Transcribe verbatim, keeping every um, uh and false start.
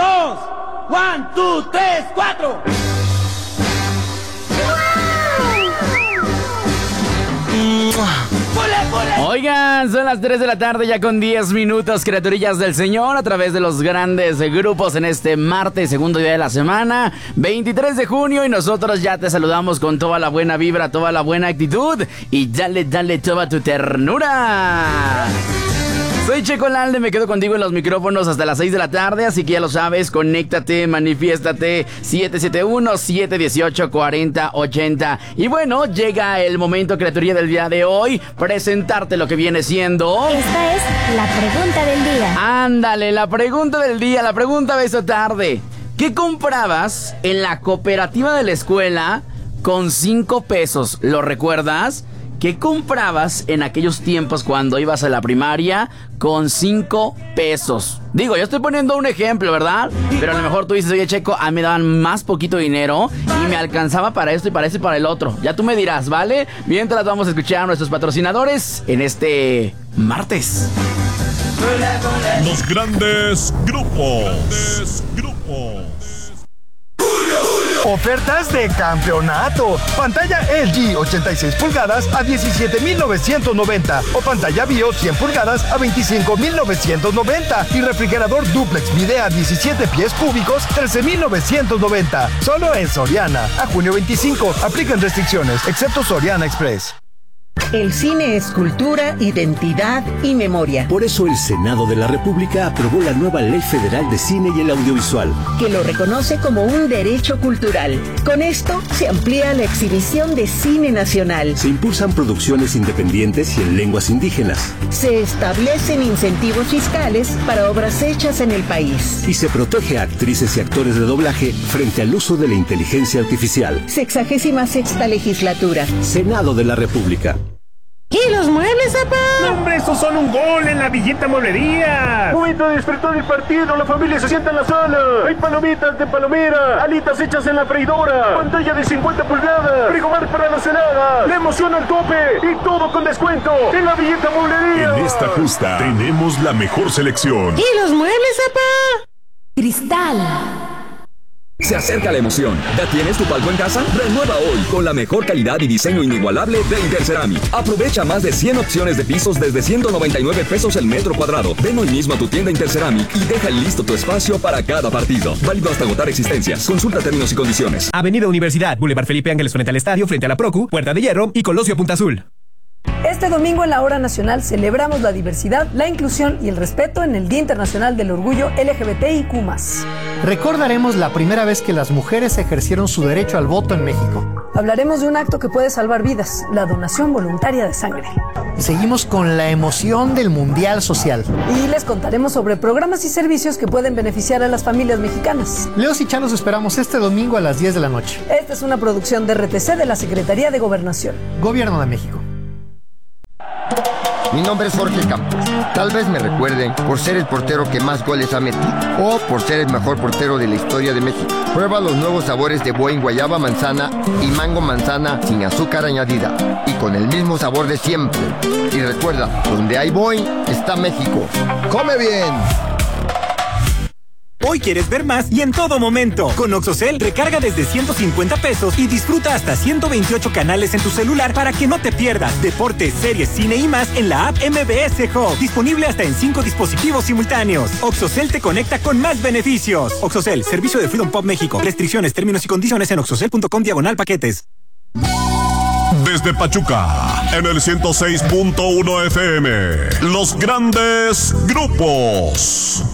dos, one, two, tres, cuatro. Oigan, son las tres de la tarde ya con diez minutos, criaturillas del Señor, a través de los grandes grupos en este martes, segundo día de la semana, veintitrés de junio, y nosotros ya te saludamos con toda la buena vibra, toda la buena actitud, y dale, dale toda tu ternura. Soy Checo Lalde, me quedo contigo en los micrófonos hasta las seis de la tarde, así que ya lo sabes, conéctate, manifiéstate, siete siete uno, siete uno ocho, cuatro cero ocho cero. Y bueno, llega el momento, criaturilla del día de hoy, presentarte lo que viene siendo... Esta es la pregunta del día. Ándale, la pregunta del día, la pregunta de esta tarde. ¿Qué comprabas en la cooperativa de la escuela con cinco pesos? ¿Lo recuerdas? ¿Qué comprabas en aquellos tiempos cuando ibas a la primaria con cinco pesos? Digo, yo estoy poniendo un ejemplo, ¿verdad? Pero a lo mejor tú dices, oye, Checo, a mí me daban más poquito dinero y me alcanzaba para esto y para esto y para el otro. Ya tú me dirás, ¿vale? Mientras vamos a escuchar a nuestros patrocinadores en este martes. Los grandes grupos. Grandes grupos. Ofertas de campeonato. Pantalla L G ochenta y seis pulgadas a diecisiete mil novecientos noventa o pantalla BIOS cien pulgadas a veinticinco mil novecientos noventa y refrigerador duplex Midea diecisiete pies cúbicos trece mil novecientos noventa. Solo en Soriana. A junio veinticinco. Aplican restricciones, excepto Soriana Express. El cine es cultura, identidad y memoria. Por eso el Senado de la República aprobó la nueva Ley Federal de Cine y el Audiovisual, que lo reconoce como un derecho cultural. Con esto se amplía la exhibición de cine nacional. Se impulsan producciones independientes y en lenguas indígenas. Se establecen incentivos fiscales para obras hechas en el país. Y se protege a actrices y actores de doblaje frente al uso de la inteligencia artificial. Sexagésima sexta legislatura. Senado de la República. ¿Y los muebles, papá? No, hombre, estos son un gol en la Villita Mueblería. Momento de despertar el partido, la familia se sienta en la sala. Hay palomitas de palomera, alitas hechas en la freidora, pantalla de cincuenta pulgadas, frigobar para la cenada, la emoción al tope y todo con descuento en la Villita Mueblería. En esta justa tenemos la mejor selección. ¿Y los muebles, papá? Cristal. Se acerca la emoción. ¿Ya tienes tu palco en casa? Renueva hoy con la mejor calidad y diseño inigualable de Interceramic. Aprovecha más de cien opciones de pisos desde ciento noventa y nueve pesos el metro cuadrado. Ven hoy mismo a tu tienda Interceramic y deja listo tu espacio para cada partido. Válido hasta agotar existencias. Consulta términos y condiciones. Avenida Universidad, Boulevard Felipe Ángeles frente al estadio, frente a la Procu, Puerta de Hierro y Colosio Punta Azul. Este domingo en la Hora Nacional celebramos la diversidad, la inclusión y el respeto en el Día Internacional del Orgullo L G B T I Q más. Recordaremos la primera vez que las mujeres ejercieron su derecho al voto en México. Hablaremos de un acto que puede salvar vidas, la donación voluntaria de sangre. Seguimos con la emoción del Mundial Social. Y les contaremos sobre programas y servicios que pueden beneficiar a las familias mexicanas. Leos y Chá los esperamos este domingo a las diez de la noche. Esta es una producción de R T C de la Secretaría de Gobernación. Gobierno de México. Mi nombre es Jorge Campos. Tal vez me recuerden por ser el portero que más goles ha metido o por ser el mejor portero de la historia de México. Prueba los nuevos sabores de Boing guayaba manzana y mango manzana sin azúcar añadida y con el mismo sabor de siempre. Y recuerda, donde hay Boing está México. ¡Come bien! Hoy quieres ver más y en todo momento. Con Oxocel, recarga desde ciento cincuenta pesos y disfruta hasta ciento veintiocho canales en tu celular para que no te pierdas deportes, series, cine y más en la app M B S Hub. Disponible hasta en cinco dispositivos simultáneos. Oxocel te conecta con más beneficios. Oxocel, servicio de Freedom Pop México. Restricciones, términos y condiciones en oxocel punto com diagonal paquetes. Desde Pachuca, en el ciento seis punto uno F M, los grandes grupos.